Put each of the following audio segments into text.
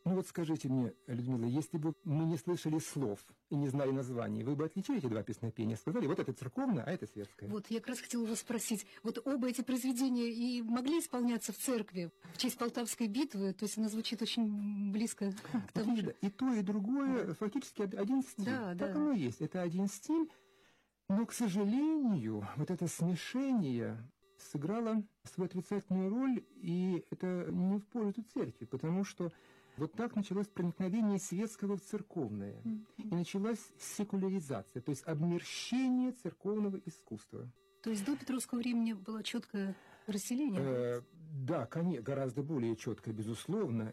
Ну вот скажите мне, Людмила, если бы мы не слышали слов и не знали названий, вы бы отличили эти два песнопения? Сказали, вот это церковное, а это светское. Вот, я как раз хотела вас спросить. Вот оба эти произведения и могли исполняться в церкви в честь Полтавской битвы? То есть она звучит очень близко к тому же. И то, и другое фактически один стиль. Да, так да. оно и есть. Это один стиль. Но, к сожалению, вот это смешение сыграло свою отрицательную роль, и это не в пользу церкви, потому что вот так началось проникновение светского в церковное, и началась секуляризация, то есть обмерщение церковного искусства. То есть до Петровского времени было четкое разделение? Да, конечно, гораздо более четко, безусловно,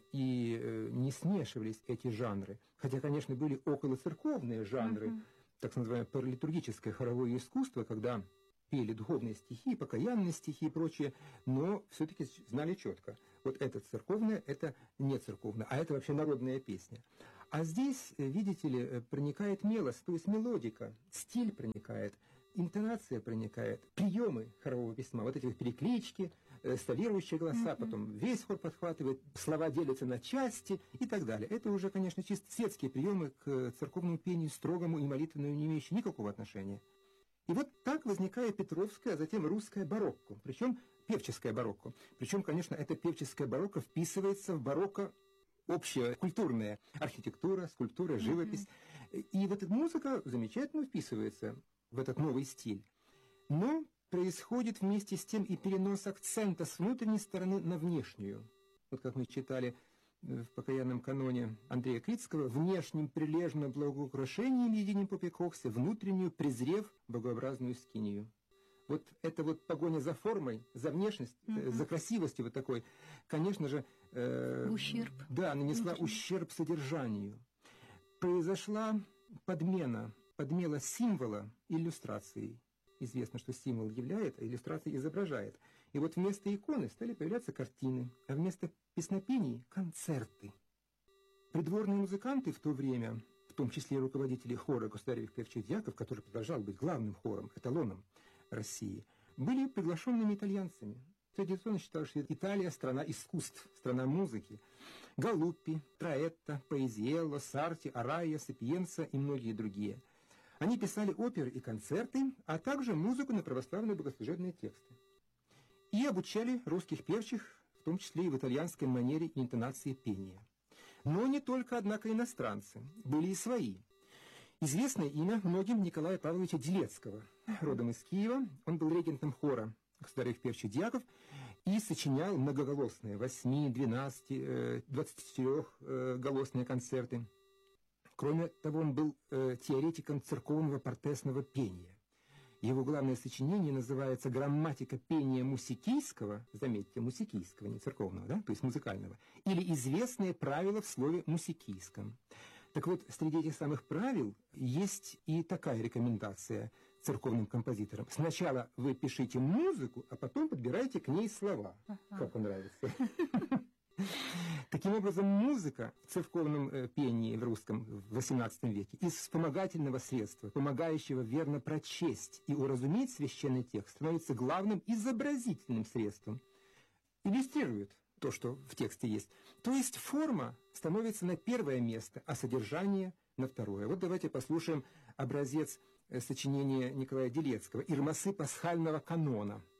и не смешивались эти жанры. Хотя, конечно, были околоцерковные жанры, так называемое паралитургическое хоровое искусство, когда пели духовные стихи, покаянные стихи и прочее, но все-таки знали четко. Вот это церковное, это не церковное, а это вообще народная песня. А здесь, видите ли, проникает мелос, то есть мелодика, стиль проникает, интонация проникает, приемы хорового письма, вот эти вот переклички, солирующие голоса, потом весь хор подхватывает, слова делятся на части и так далее. Это уже, конечно, чисто светские приемы к церковному пению, строгому и молитвенному, не имеющие никакого отношения. И вот так возникает Петровская, а затем русская барокко, причем певческое барокко. Причем, конечно, это певческое барокко вписывается в барокко общая культурная архитектура, скульптура, живопись. И вот эта музыка замечательно вписывается в этот новый стиль. Но происходит вместе с тем и перенос акцента с внутренней стороны на внешнюю. Вот как мы читали в покаянном каноне Андрея Крицкого, внешним прилежно благоукрашением единим попекохся, внутреннюю презрев богообразную скинию. Вот эта вот погоня за формой, за внешность, за красивостью вот такой, конечно же, ущерб. Да, нанесла ущерб содержанию. Произошла подмена символа иллюстрацией. Известно, что символ являет, а иллюстрация изображает. И вот вместо иконы стали появляться картины, а вместо песнопений – концерты. Придворные музыканты в то время, в том числе и руководители хора государевых певчих дьяков, который продолжал быть главным хором, эталоном России, были приглашенными итальянцами. Традиционно считалось, что Италия – страна искусств, страна музыки. Галуппи, Траэтта, Поэзиелло, Сарти, Арайя, Сапиенца и многие другие. Они писали оперы и концерты, а также музыку на православные богослужебные тексты. И обучали русских певчих, в том числе и в итальянской манере и интонации пения. Но не только, однако, иностранцы. Были и свои. Известное имя многим Николая Павловича Делецкого. Родом из Киева, он был регентом хора государевых певчих дьяков и сочинял многоголосные 8, 12, 24-голосные концерты. Кроме того, он был теоретиком церковного портесного пения. Его главное сочинение называется «Грамматика пения мусикийского», заметьте, мусикийского, не церковного, да, то есть музыкального, или «Известные правила в слове мусикийском». Так вот, среди этих самых правил есть и такая рекомендация церковным композиторам. Сначала вы пишите музыку, а потом подбираете к ней слова, как вам нравится. Таким образом, музыка в церковном пении в русском в XVIII веке из вспомогательного средства, помогающего верно прочесть и уразуметь священный текст, становится главным изобразительным средством. Иллюстрирует то, что в тексте есть. То есть форма становится на первое место, а содержание на второе. Вот давайте послушаем образец сочинения Николая Делецкого «Ирмасы пасхального канона».